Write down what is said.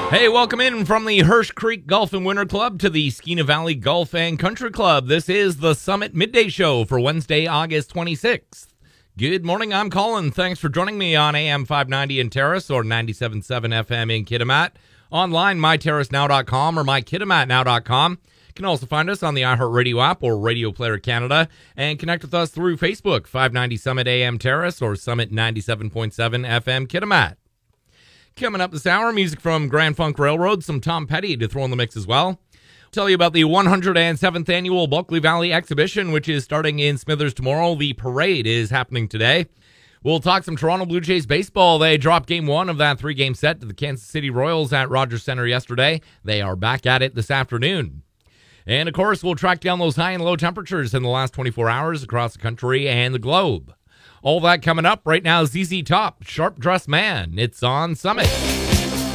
Hey, welcome in from the Hirsch Creek Golf and Winter Club to the Skeena Valley Golf and Country Club. This is the Summit Midday Show for Wednesday, August 26th. Good morning, I'm Colin. Thanks for joining me on AM 590 in Terrace or 97.7 FM in Kitimat. Online, myterracenow.com or mykitimatnow.com. You can also find us on the iHeartRadio app or Radio Player Canada and connect with us through Facebook, 590 Summit AM Terrace or Summit 97.7 FM Kitimat. Coming up this hour, music from Grand Funk Railroad, some Tom Petty to throw in the mix as well. Tell you about the 107th annual Bulkley Valley Exhibition, which is starting in Smithers tomorrow. The parade is happening today. We'll talk some Toronto Blue Jays baseball. They dropped game one of that three-game set to the Kansas City Royals at Rogers Center yesterday. They are back at it this afternoon. And, of course, we'll track down those high and low temperatures in the last 24 hours across the country and the globe. All that coming up right now. ZZ Top, Sharp Dressed Man. It's on Summit.